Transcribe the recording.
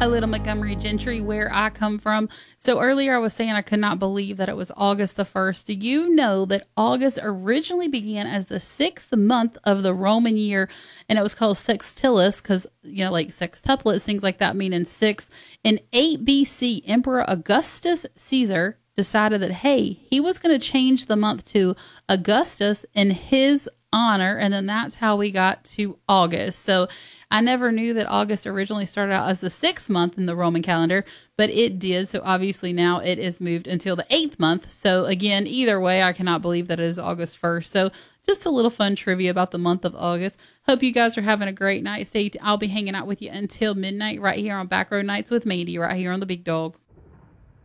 a little Montgomery Gentry, where I come from. So earlier I was saying I could not believe that it was August the 1st. Do you know that August originally began as the 6th month of the Roman year, and it was called Sextilis because, like sextuplets, things like that, meaning six. In 8 BC, Emperor Augustus Caesar decided that, hey, he was going to change the month to Augustus in his honor, and then that's how we got to August. So I never knew that August originally started out as the 6th month in the Roman calendar, but it did. So obviously now it is moved until the 8th month. So again, either way, I cannot believe that it is August 1st. So just a little fun trivia about the month of August. Hope you guys are having a great night. I'll be hanging out with you until midnight right here on Back Row Nights with Mandy right here on the Big Dog.